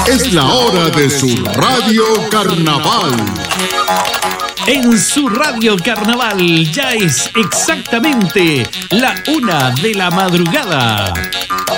Es la hora de su Radio Carnaval. En su Radio Carnaval ya es exactamente la 1 de la madrugada.